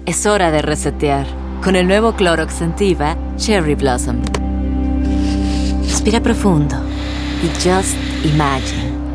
Es hora de resetear. Con el nuevo Clorox Scentiva Cherry Blossom. Respira profundo y just imagine.